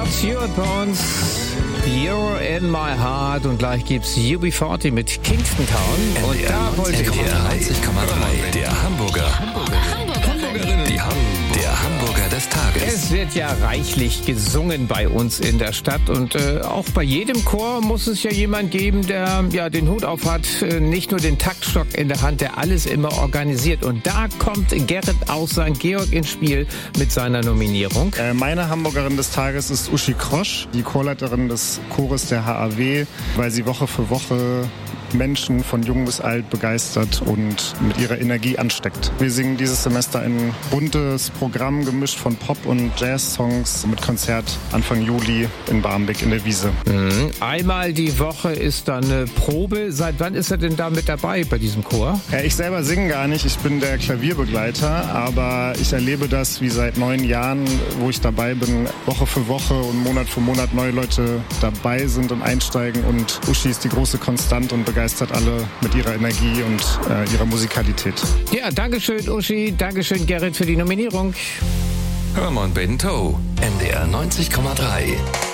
Stewart bei uns. You're in my heart. Und gleich gibt's UB40 mit Kingston Town. Und da wollte ich 90,3. Der Hamburger. Der Hamburger des Tages. Es wird ja reichlich gesungen bei uns in der Stadt und auch bei jedem Chor muss es ja jemand geben, der ja den Hut auf hat, nicht nur den Taktstock in der Hand, der alles immer organisiert. Und da kommt Gerrit aus St. Georg ins Spiel mit seiner Nominierung. Meine Hamburgerin des Tages ist Uschi Krosch, die Chorleiterin des Chores der HAW, weil sie Woche für Woche Menschen von jung bis alt begeistert und mit ihrer Energie ansteckt. Wir singen dieses Semester ein buntes Programm gemischt von Pop- und Jazz-Songs mit Konzert Anfang Juli in Barmbek in der Wiese. Einmal die Woche ist dann eine Probe. Seit wann ist er denn da mit dabei bei diesem Chor? Ich selber singe gar nicht, ich bin der Klavierbegleiter, aber ich erlebe das wie seit 9 Jahren, wo ich dabei bin, Woche für Woche und Monat für Monat neue Leute dabei sind und einsteigen und Uschi ist die große Konstante und begeistert alle mit ihrer Energie und ihrer Musikalität. Ja, dankeschön Uschi, dankeschön Gerrit für die Nominierung. Hermann Bento, NDR 90,3.